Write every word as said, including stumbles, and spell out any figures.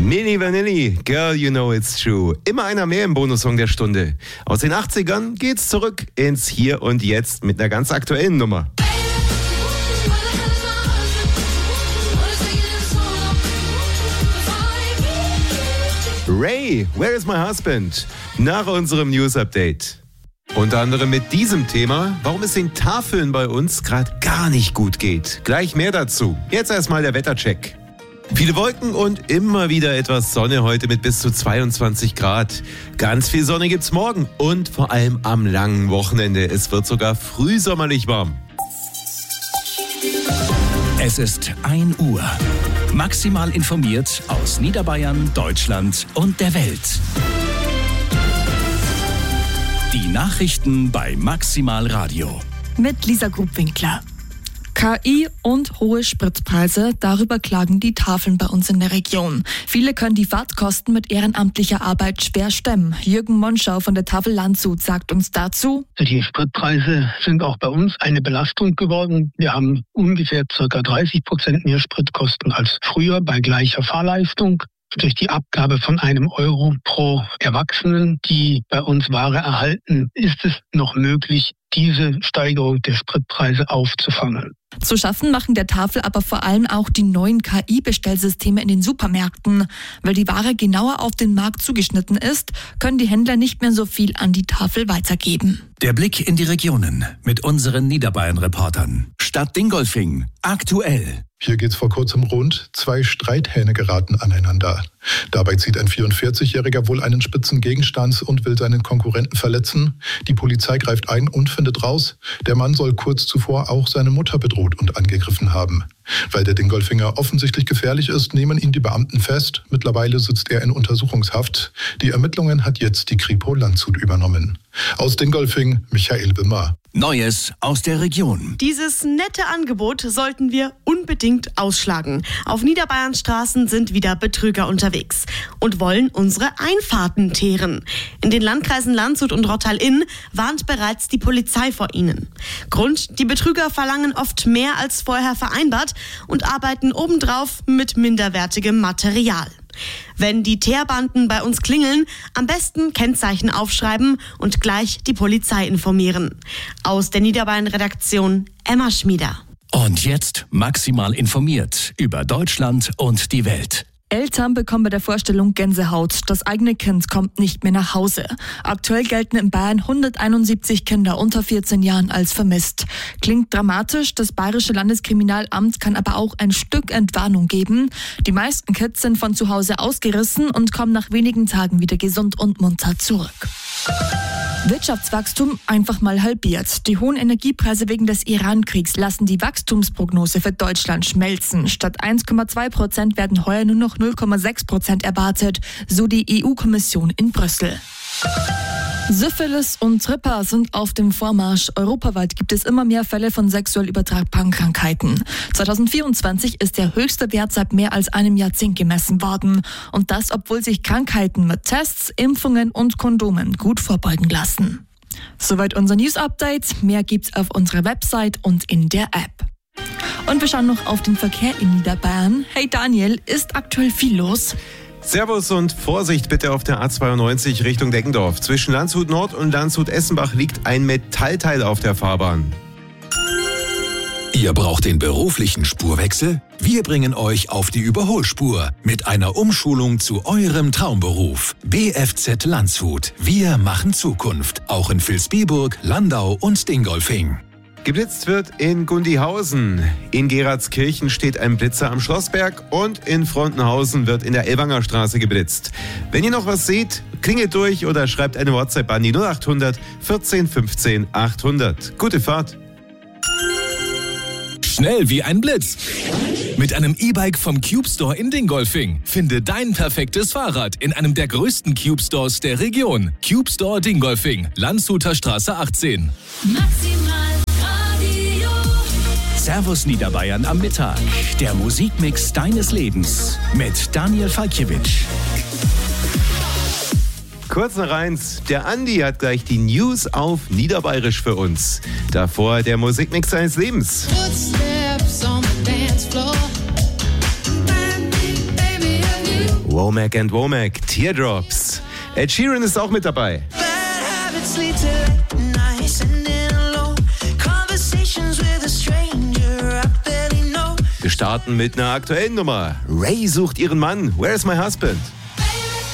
Milli Vanilli, Girl, You Know It's True. Immer einer mehr im Bonussong der Stunde. Aus den achtzigern geht's zurück ins Hier und Jetzt mit einer ganz aktuellen Nummer. Ray, Where is my husband? Nach unserem News-Update. Unter anderem mit diesem Thema, warum es den Tafeln bei uns gerade gar nicht gut geht. Gleich mehr dazu. Jetzt erstmal der Wettercheck. Viele Wolken und immer wieder etwas Sonne heute mit bis zu zweiundzwanzig Grad. Ganz viel Sonne gibt's morgen und vor allem am langen Wochenende. Es wird sogar frühsommerlich warm. Es ist ein Uhr. Maximal informiert aus Niederbayern, Deutschland und der Welt. Die Nachrichten bei Maximal Radio. Mit Lisa Grubwinkler. K I und hohe Spritpreise, darüber klagen die Tafeln bei uns in der Region. Viele können die Fahrtkosten mit ehrenamtlicher Arbeit schwer stemmen. Jürgen Monschau von der Tafel Landshut sagt uns dazu: Die Spritpreise sind auch bei uns eine Belastung geworden. Wir haben ungefähr ca. dreißig Prozent mehr Spritkosten als früher bei gleicher Fahrleistung. Durch die Abgabe von einem Euro pro Erwachsenen, die bei uns Ware erhalten, ist es noch möglich, diese Steigerung der Spritpreise aufzufangen. Zu schaffen machen der Tafel aber vor allem auch die neuen K I-Bestellsysteme in den Supermärkten. Weil die Ware genauer auf den Markt zugeschnitten ist, können die Händler nicht mehr so viel an die Tafel weitergeben. Der Blick in die Regionen mit unseren Niederbayern-Reportern. Stadt Dingolfing, aktuell. Hier geht's vor kurzem rund. Zwei Streithähne geraten aneinander. Dabei zieht ein vierundvierzigjähriger wohl einen spitzen Gegenstand und will seinen Konkurrenten verletzen. Die Polizei greift ein und findet raus, der Mann soll kurz zuvor auch seine Mutter bedroht und angegriffen haben. Weil der Dingolfinger offensichtlich gefährlich ist, nehmen ihn die Beamten fest. Mittlerweile sitzt er in Untersuchungshaft. Die Ermittlungen hat jetzt die Kripo Landshut übernommen. Aus Dingolfing, Michael Wimmer. Neues aus der Region. Dieses nette Angebot sollten wir unbedingt ausschlagen. Auf Niederbayerns Straßen sind wieder Betrüger unterwegs und wollen unsere Einfahrten teeren. In den Landkreisen Landshut und Rottal-Inn warnt bereits die Polizei vor ihnen. Grund: die Betrüger verlangen oft mehr als vorher vereinbart und arbeiten obendrauf mit minderwertigem Material. Wenn die Teerbanden bei uns klingeln, am besten Kennzeichen aufschreiben und gleich die Polizei informieren. Aus der Niederbayern-Redaktion Emma Schmieder. Und jetzt maximal informiert über Deutschland und die Welt. Eltern bekommen bei der Vorstellung Gänsehaut. Das eigene Kind kommt nicht mehr nach Hause. Aktuell gelten in Bayern hunderteinundsiebzig Kinder unter vierzehn Jahren als vermisst. Klingt dramatisch, das Bayerische Landeskriminalamt kann aber auch ein Stück Entwarnung geben. Die meisten Kids sind von zu Hause ausgerissen und kommen nach wenigen Tagen wieder gesund und munter zurück. Wirtschaftswachstum einfach mal halbiert. Die hohen Energiepreise wegen des Iran-Kriegs lassen die Wachstumsprognose für Deutschland schmelzen. Statt eins Komma zwei Prozent werden heuer nur noch null Komma sechs Prozent erwartet, so die E U-Kommission in Brüssel. Syphilis und Tripper sind auf dem Vormarsch. Europaweit gibt es immer mehr Fälle von sexuell übertragbaren Krankheiten. zweitausendvierundzwanzig ist der höchste Wert seit mehr als einem Jahrzehnt gemessen worden. Und das, obwohl sich Krankheiten mit Tests, Impfungen und Kondomen gut vorbeugen lassen. Soweit unser News-Update. Mehr gibt's auf unserer Website und in der App. Und wir schauen noch auf den Verkehr in Niederbayern. Hey Daniel, ist aktuell viel los? Servus und Vorsicht bitte auf der A zweiundneunzig Richtung Deggendorf. Zwischen Landshut Nord und Landshut Essenbach liegt ein Metallteil auf der Fahrbahn. Ihr braucht den beruflichen Spurwechsel? Wir bringen euch auf die Überholspur mit einer Umschulung zu eurem Traumberuf. B F Z Landshut. Wir machen Zukunft. Auch in Vilsbiburg, Landau und Dingolfing. Geblitzt wird in Gundihausen. In Geratskirchen steht ein Blitzer am Schlossberg und in Frontenhausen wird in der Ellwanger Straße geblitzt. Wenn ihr noch was seht, klingelt durch oder schreibt eine WhatsApp an die null achthundert vierzehn fünfzehn achthundert. Gute Fahrt. Schnell wie ein Blitz. Mit einem E-Bike vom Cube Store in Dingolfing. Finde dein perfektes Fahrrad in einem der größten Cube Stores der Region. Cube Store Dingolfing, Landshuter Straße achtzehn. Maximal Radio. Servus Niederbayern am Mittag. Der Musikmix deines Lebens mit Daniel Falkiewicz. Kurz nach eins, der Andi hat gleich die News auf Niederbayerisch für uns. Davor der Musikmix seines Lebens. Womack and Womack, Teardrops. Ed Sheeran ist auch mit dabei. Wir starten mit einer aktuellen Nummer. Ray sucht ihren Mann. Where's my husband?